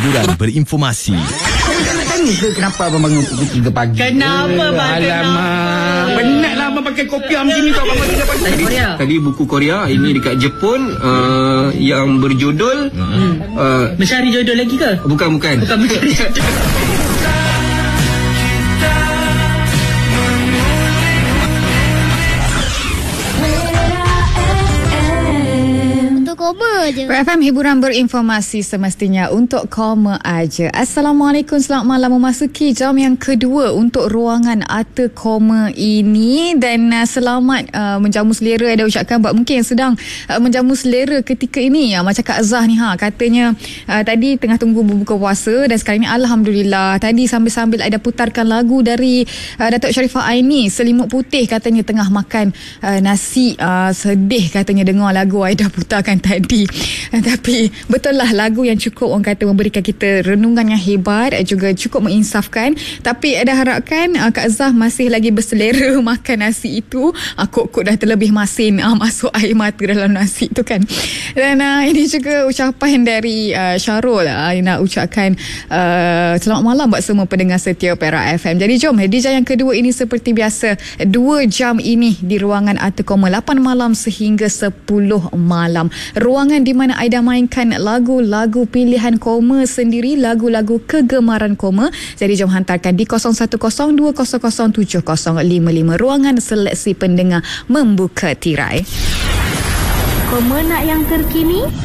hiburan berinformasi. Nak tanya ke kenapa abang bangun pukul 3 pagi? Kenapa bang? Alamak, penatlah abang pakai kopiah macam ni kau bangun 3 pagi. Tadi buku Korea ini dekat Jepun yang berjudul Mencari jodoh lagi ke? bukan Mencari jodoh. Koma je. FM hiburan berinformasi semestinya untuk koma aja. Assalamualaikum, selamat malam. Memasuki jam yang kedua untuk ruangan Arthur Koma ini, dan selamat menjamu selera ada ucapkan buat mungkin yang sedang menjamu selera ketika ini. Macam Kak Zah ni katanya tadi tengah tunggu berbuka puasa, dan sekarang ni alhamdulillah tadi sambil-sambil ada putarkan lagu dari Datuk Sharifah Aini, Selimut Putih, katanya tengah makan nasi, sedih katanya dengar lagu Aida putarkan tadi. Tapi betul lah, lagu yang cukup orang kata memberikan kita renungan yang hebat, juga cukup menginsafkan. Tapi ada harapkan Kak Zah masih lagi berselera makan nasi itu. Kok dah terlebih masin masuk air mata dalam nasi tu kan. Dan ini juga ucapan dari Syarul, nak ucapkan selamat malam buat semua pendengar setia Perak FM. Jadi jom di jam yang kedua ini seperti biasa 2 jam ini di ruangan Arthur Koma 8 malam sehingga 10 malam. Ruangan di mana Aida mainkan lagu-lagu pilihan Koma sendiri, lagu-lagu kegemaran Koma. Jadi jom hantarkan di 0102007055. Ruangan seleksi pendengar membuka tirai. Koma nak yang terkini?